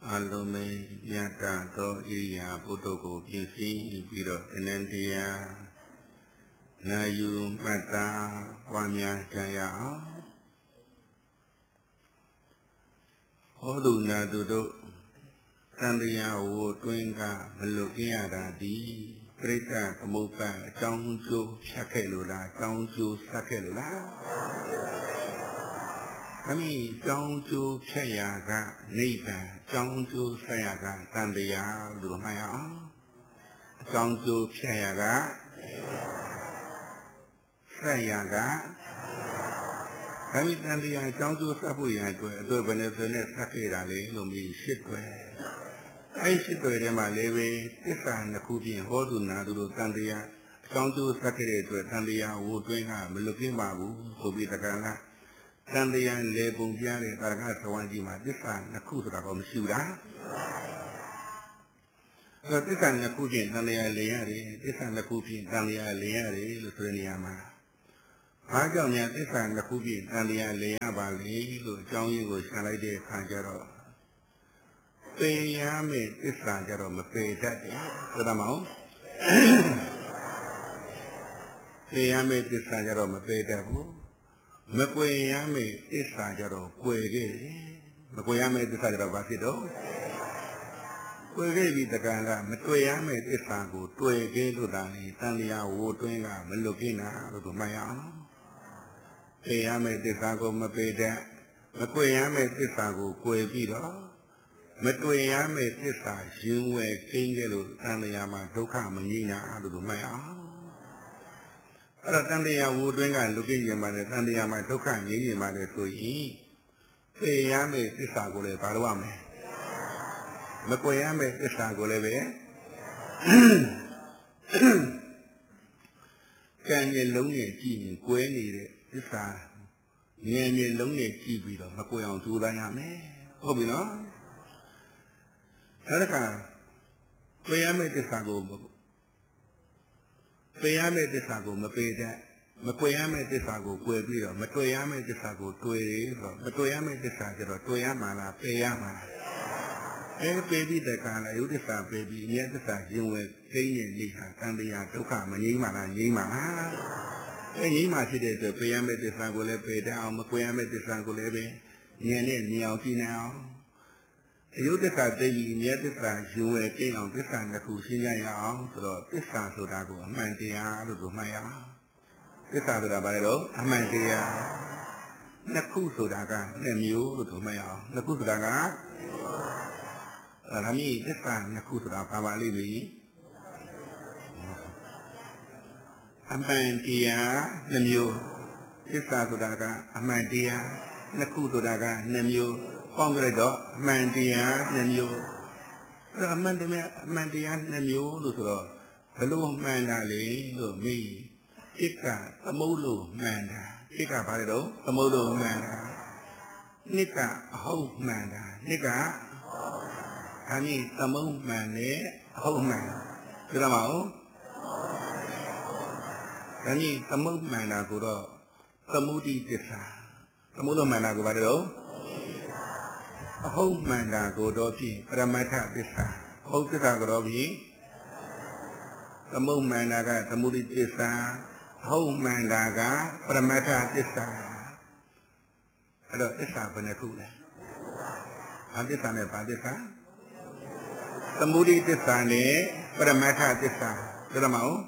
alume yata to iya putuku kisi biro enentia nayu mata wamya jaya Odu na dudu Tandiya wo tuinga melukia dadi Prita kemuka Chongju sakelula Chongju sakelula Kami Chongju sayaga Nita Chongju sayaga Tandiya Lumaya Chongju sayaga Sayaga Kami Tandiya Chongju sabuya Itu benar-benar sakira le Lumi sitwe Ai sitwe de ma lewe Tissa nakubi Hodu na dulu Tandiya Chongju sakire Itu Tandiya Wu tuinga Meluki mabu Sobi takana Tandiya le Bungja le Targa sawanji ma Tissa nakusura Kau mesiura Tissa nakubi Tandiya le yari Tissa nakubi Tandiya le yari Lusurniya ma ဘာကြောင့်များသစ္စာနှစ်ခုပြည့်တန်တရားလည်ရပါလေလို့အကြောင်းရင်းကိုရှာလိုက်တဲ့အခါကျတော့ပေရမယ်သစ္စာကြတော့မပေတတ်တယ်ဆိုတော့မဟုတ်ပေရမယ်သစ္စာကြတော့မပေတတ်ဘူးမကွယ်ရမယ်သစ္စာကြတော့ကွယ်ခဲ့တယ်မကွယ်ရမယ်သစ္စာကြတော့ဘာဖြစ်တော့ကွယ်ခဲ့ပြီးတက္ကရာမတွေ့ရမယ်သစ္စာကိုတွေ့ခဲ့လို့တာလေတန်တရားဝိုးတွင်းကမလွတ်ကိနာလို့မှတ်ရအောင် ပေရမယ်သစ္စာကိုမပေတတ်မကွယ်ရမယ်သစ္စာကိုကွယ်ပြီးတော့မတွေ့ရမယ်သစ္စာရင်ဝယ်ကိန်းကြလို့တန်တရားမှာဒုက္ခမငြိမ်းတာလို့မှတ်အောင်အဲ့တော့တန်တရားဝူတွင်းကလူကိန်းကျင်ပါတယ်တန်တရားမှာဒုက္ခငြိမ်းကျင်ပါတယ်ဆိုရင်ပေရမယ်သစ္စာကိုလည်းဘာလို့ရမလဲမကွယ်ရမယ်သစ္စာကိုလည်းပဲကံရဲ့လုံးနဲ့ကြည့်ရင်ကွယ်နေတဲ့ သစ္စာဉာဏ်နဲ့လုံးနဲ့ကြည့်ပြီးတော့မကွယ်အောင်ကြိုးပမ်းရမယ်ဟုတ်ပြီနော်ဒါတခါကွယ်ရမယ့်သစ္စာကိုပေရမယ့်သစ္စာကိုမပေတတ်မကွယ်ရမယ့်သစ္စာကိုကွယ်ပြီးတော့မတွေ့ရမယ့်သစ္စာကိုတွေ့ရဆိုတော့မတွေ့ရမယ့်သစ္စာကျတော့တွေ့ရမှာလားပေရမှာလားအဲပေပြီးတဲ့ကံလားယုတ်သစ္စာပေပြီးအမြဲသစ္စာရင်ဝယ်သိနေလိမ့်ဟာတန်တရားဒုက္ခမငြိမ်းပါလားငြိမ်းပါလား အဲဒီမှာဖြစ်တဲ့အတွက်ပေရမယ့်သစ္စာကိုလည်းပေတတ်အောင်မကွယ်ရမယ့်သစ္စာကိုလည်းပဲဉာဏ်နဲ့မြင်အောင်ကြည့်နိုင်အောင်အယုဒ္ဓကသိပြီးမြတ်သစ္စာယူဝဲကျင့်အောင်သစ္စာနှစ်ခုရှင်းရအောင်ဆိုတော့သစ္စာဆိုတာကိုအမှန်တရားလို့ဆိုမှတ်ရအောင်သစ္စာဆိုတာဘာလဲတော့အမှန်တရားနှစ်ခုဆိုတာကနှစ်မျိုးလို့ဆိုမှတ်ရအောင်နှစ်ခုဆိုတာကဒါမှမဟုတ်သစ္စာနှစ်ခုဆိုတာဘာပါလိမ့်မည် အမှန်တရားနှမျိုးသစ္စာဆိုတာကအမှန်တရားနှစ်ခုဆိုတာကနှမျိုးပေါင်းကြလိုက်တော့အမှန်တရားနှမျိုးအဲ့တော့အမှန်တရားနှမျိုးလို့ဆိုတော့ဘလို့မှန်တာလေလို့မိဣကသမုဒ္ဒမှန်တာဣကဘာလဲတော့သမုဒ္ဒမှန်တာနိကအဟုတ်မှန်တာနိကဒါနည်းသမုဒ္ဒမှန်နဲ့အဟုတ်မှန်ပြောရမအောင် ဒါနည်းသမုဒ္ဒမှန်တာကိုတော့သမုဒိသစ္စာသမုဒ္ဒမှန်တာကိုဘာလဲတော့အဟုတ်မှန်တာကိုတော့ဖြင့်ပရမတ္ထသစ္စာအဟုတ်သစ္စာကိုတော့ဖြင့်သမုဒ္ဒမှန်တာကသမုဒိသစ္စာအဟုတ်မှန်တာကပရမတ္ထသစ္စာအဲ့တော့သစ္စာဘယ်နှခုလဲဘာသစ္စာနဲ့ဘာသစ္စာသမုဒိသစ္စာနဲ့ပရမတ္ထသစ္စာပြောရမအောင်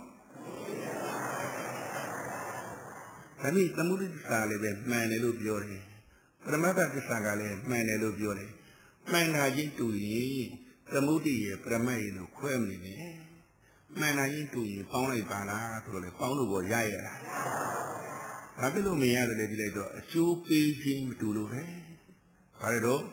ဒါနည်းသမုဒိသစ္စာလည်းပဲမှန်တယ်လို့ပြောတယ်ပရမတ္ထသစ္စာကလည်းမှန်တယ်လို့ပြောတယ်မှန်တာချင်းတူရင်သမုဒိရဲ့ပရမတ်ရဲ့လို့ခွဲမနေနဲ့မှန်တာချင်းတူရင်ပေါင်းလိုက်ပါလားဆိုတော့လေပေါင်းလို့ပေါ်ရရတာဘာဖြစ်လို့မရတယ်လဲဒီလိုက်တော့အကျိုးပေးခြင်းမတူလို့ပဲဘာလဲတော့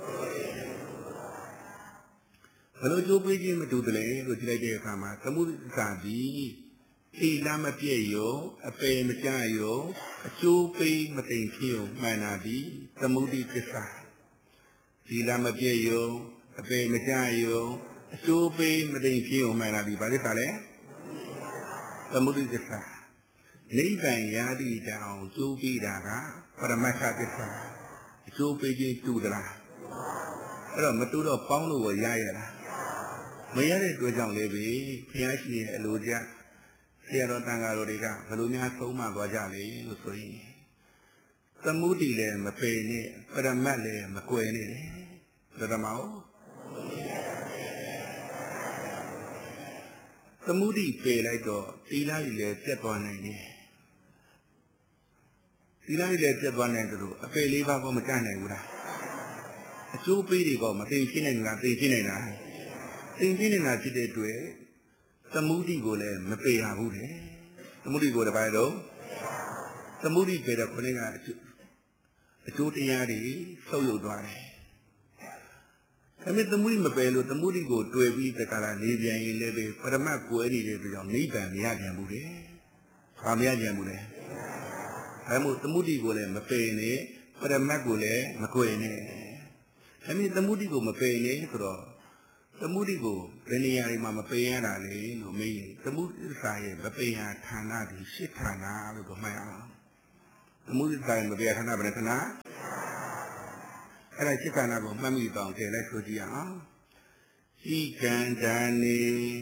ဘယ်လိုအကျိုးပေးခြင်းမတူတယ်လဲလို့ဒီလိုက်တဲ့အခါမှာသမုဒိသစ္စာဒီ ဒီလမ်းမပြည့်ရောအပေမကြရောအကျိုးပေးမသိဖြစ်ရောမှန်တာဒီသမုဒိသစ္စာဒီလမ်းမပြည့်ရောအပေမကြရောအကျိုးပေးမသိဖြစ်ရောမှန်တာဒီဘာသစ္စာလဲသမုဒိသစ္စာနိဗ္ဗာန်ရသည့်တောင်ကျိုးပေးတာကပရမတ္ထသစ္စာအကျိုးပေးခြင်းတူသလားအဲ့တော့မတူတော့ပေါင်းလို့ကိုရရလားမရတဲ့အတွက်ကြောင့်လည်းပဲဘုရားရှင်ရဲ့အလိုကျဆရာတော်တန်ဃာတော်တွေကဘယ်လိုများဆုံးမသွားကြလဲလို့ဆိုရင်သမုဒိလည်းမပယ်နဲ့ပရမတ်လည်းမကွယ်နဲ့လေဓမ္မဟောသမုဒိပယ်လိုက်တော့သီလကြီးလည်းပြတ်သွားနိုင်တယ်သီလကြီးလည်းပြတ်သွားနိုင်တယ်လို့အပယ်လေးပါးကမတတ်နိုင်ဘူးလားအကျိုးပေးတွေကမသိဖြစ်နိုင်လားသိဖြစ်နိုင်လားသိဖြစ်နေတာဖြစ်တဲ့အတွက်သမုဒိကိုလည်းမပယ်ရဘူးလေသမုဒိကိုတပိုင်းတော့သမုဒိပယ်တဲ့ခொနည်းကအကျိုးတရားတွေဆုပ်ယုပ်သွားတယ်ဒါပေမဲ့သမုဒိမပယ်လို့သမုဒိကိုတွေ့ပြီးတက္ကရာနေပြန်ရင်လည်းပဲပရမတ်ကိုယ်ရည်တွေကြောင့်နိဗ္ဗာန်မရပြန်ဘူးလေဘာမရပြန်ဘူးလဲအဲမို့သမုဒိကိုလည်းမပယ်နဲ့ပရမတ်ကိုလည်းမကွယ်နဲ့ဒါပေမဲ့သမုဒိကိုမပယ်နဲ့ဆိုတော့သမုဒိကိုဘယ်နေရာတွေမှာမပယ်ရတာလဲလို့မေးရင်သမုဒိစာရဲ့မပယ်ရဌာနဒီ၈ဌာနလို့တော့မှတ်အောင်သမုဒိစာရဲ့မပယ်ရဌာနဘယ်နှဌာနအဲ့ဒါ၈ဌာနကိုမှတ်မိတော့တယ်လိုက်ဆိုကြည့်အောင်ဤကံတန်နေ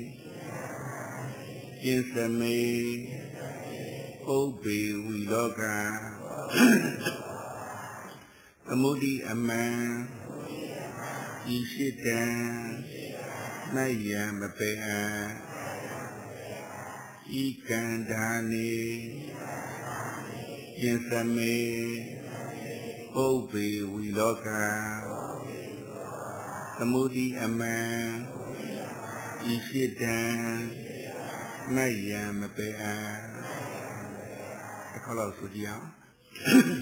ကျင်စမေပုပ္ပေဝီလောကသမုဒိအမံဤရှိတံမယံမပေအံဤကံဒါနေကျင်စမေပုပ္ပေဝီလောကသမုဒိအမံဤရှိတံမယံမပေအံတစ်ခါလောက်ဆိုကြည့်အောင်